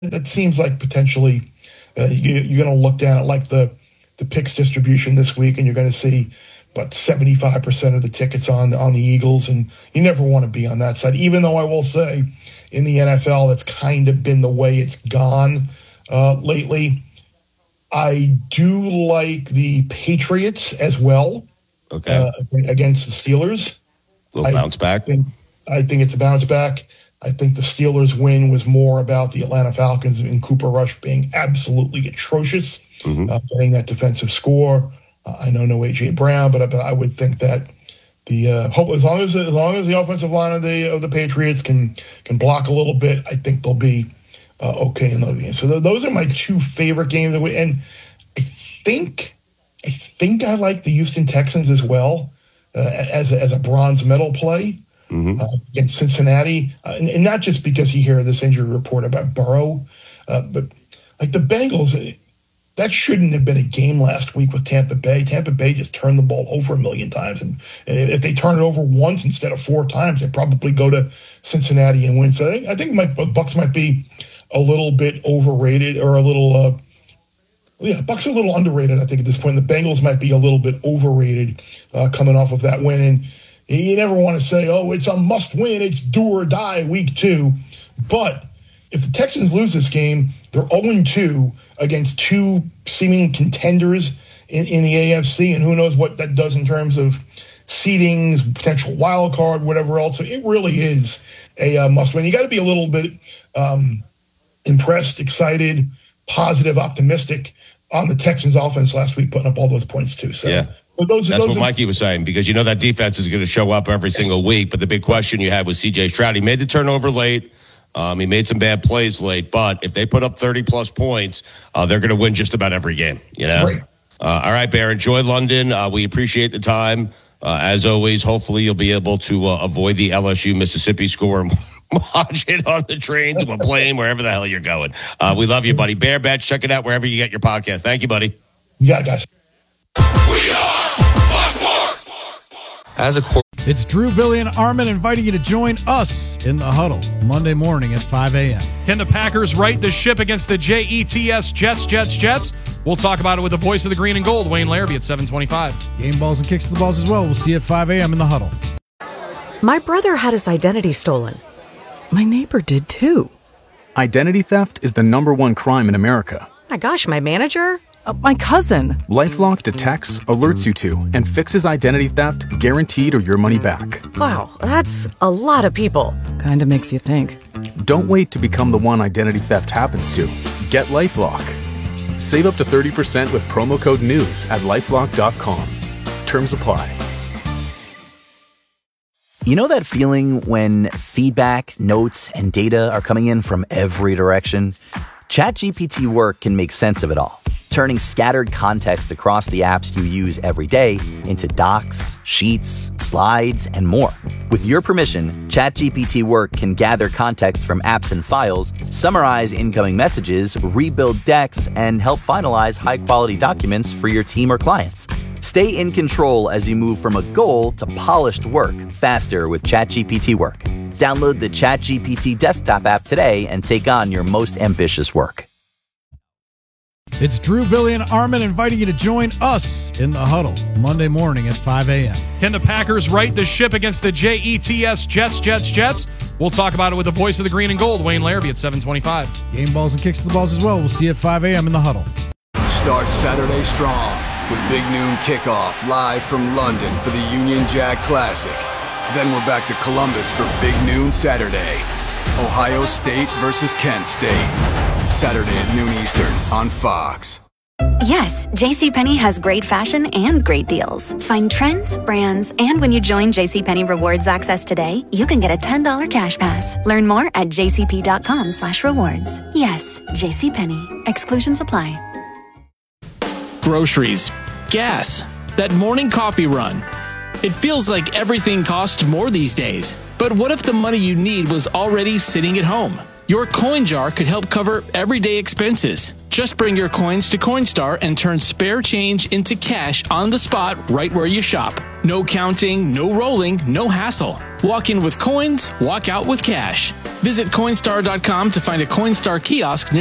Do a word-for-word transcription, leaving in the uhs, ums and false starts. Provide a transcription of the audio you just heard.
It seems like potentially uh, you, you're going to look down at like the, the picks distribution this week, and you're going to see about seventy-five percent of the tickets on, on the Eagles, and you never want to be on that side, even though I will say in the N F L, that's kind of been the way it's gone uh, lately. I do like the Patriots as well. Okay. Uh, against the Steelers. A little bounce back. I think, I think it's a bounce back. I think the Steelers win was more about the Atlanta Falcons and Cooper Rush being absolutely atrocious, mm-hmm. uh, getting that defensive score. Uh, I know no A J Brown, but I, but I would think that the uh, hope as long as as long as the offensive line of the of the Patriots can can block a little bit, I think they'll be uh, okay in those games. So th- those are my two favorite games, and I think. I think I like the Houston Texans as well uh, as, a, as a bronze medal play mm-hmm. uh, against Cincinnati. Uh, and, and not just because you hear this injury report about Burrow, uh, but like the Bengals, that shouldn't have been a game last week with Tampa Bay. Tampa Bay just turned the ball over a million times. And if they turn it over once instead of four times, they probably go to Cincinnati and win. So I think, I think my Bucs might be a little bit overrated or a little uh, – Yeah, Bucs are a little underrated, I think, at this point. The Bengals might be a little bit overrated uh, coming off of that win. And you never want to say, oh, it's a must-win, it's do or die week two. But if the Texans lose this game, they're oh and two against two seeming contenders in, in the A F C, and who knows what that does in terms of seedings, potential wild card, whatever else. So it really is a uh, must-win. You got to be a little bit um, impressed, excited, positive, optimistic on the Texans offense last week, putting up all those points too. So yeah, but those, that's those what are, Mikey was saying, because you know that defense is going to show up every single week. But the big question you had was C J Stroud. He made the turnover late. Um, he made some bad plays late. But if they put up thirty plus points, uh, they're going to win just about every game. You know. Right. Uh, all right, Bear. Enjoy London. Uh, we appreciate the time. Uh, as always, hopefully you'll be able to uh, avoid the L S U Mississippi score. Watch it on the train, to a plane, wherever the hell you're going. Uh, we love you, buddy. Bear Bets, check it out wherever you get your podcast. Thank you, buddy. Yeah, guys. We are Fox Sports. As a cor- It's Drew, Billy, and Armin inviting you to join us in the huddle Monday morning at five a.m. Can the Packers right the ship against the Jets, Jets, Jets, Jets? We'll talk about it with the voice of the green and gold, Wayne Larrabee, at seven twenty-five. Game balls and kicks to the balls as well. We'll see you at five a.m. in the huddle. My brother had his identity stolen. My neighbor did too. Identity theft is the number one crime in America. My gosh, my manager? Uh, my cousin. LifeLock detects, alerts you to, and fixes identity theft guaranteed or your money back. Wow, that's a lot of people. Kinda makes you think. Don't wait to become the one identity theft happens to. Get LifeLock. Save up to thirty percent with promo code NEWS at lifelock dot com. Terms apply. You know that feeling when feedback, notes, and data are coming in from every direction? ChatGPT Work can make sense of it all, turning scattered context across the apps you use every day into docs, sheets, slides, and more. With your permission, ChatGPT Work can gather context from apps and files, summarize incoming messages, rebuild decks, and help finalize high-quality documents for your team or clients. Stay in control as you move from a goal to polished work faster with ChatGPT Work. Download the ChatGPT desktop app today and take on your most ambitious work. It's Drew, Billy, and Armin inviting you to join us in the huddle Monday morning at five a.m. Can the Packers right the ship against the Jets, Jets, Jets, Jets? We'll talk about it with the voice of the green and gold, Wayne Larrabee, at seven twenty-five. Game balls and kicks to the balls as well. We'll see you at five a.m. in the huddle. Start Saturday strong with Big Noon Kickoff live from London for the Union Jack Classic. Then we're back to Columbus for Big Noon Saturday. Ohio State versus Kent State. Saturday at noon Eastern on Fox. Yes, JCPenney has great fashion and great deals. Find trends, brands, and when you join JCPenney Rewards Access today, you can get a ten dollars cash pass. Learn more at jcp.com slash rewards. Yes, JCPenney. Exclusions apply. Groceries, gas, that morning coffee run. It feels like everything costs more these days. But what if the money you need was already sitting at home? Your coin jar could help cover everyday expenses. Just bring your coins to Coinstar and turn spare change into cash on the spot right where you shop. No counting, no rolling, no hassle. Walk in with coins, walk out with cash. Visit Coinstar dot com to find a Coinstar kiosk near